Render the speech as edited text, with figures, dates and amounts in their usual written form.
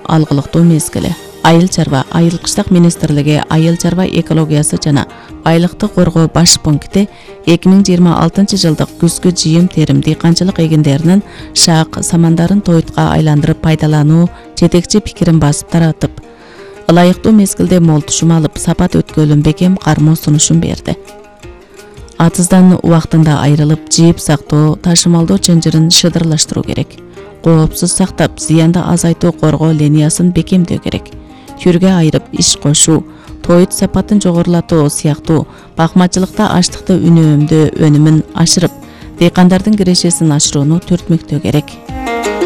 алгылыктуу мезгили. Айыл чарба, айылкыштык министрлиги айыл чарба экологиясы жана байлыкты коргоо баш пункти 2026 жылдык күзгү жыйым терим дыйканчылык эгиндеринин шаак самандарын тойтка айландырып пайдалануу жетекчи пикирин басып таратып, ылайыктуу мезгилде мол тушум алып, сапат өткөлүн бекем кармоо сунушун берди. Атыздан убактында айрылып, жийип сактоо, ташымалдоо чынжырын шыдырлаштыруу керек. Коопсуз сактап, зыянды азайтуу коргоо линиясын бекемдөө керек. Түргө айырып иш кошуу, тоют сапатын жогорулатуу сыяктуу бакмачылыкта аштыкты үнөөмдөө өнүмүн ашырып, дыйкандардын кирешесин ашырууну түртмөктөө керек.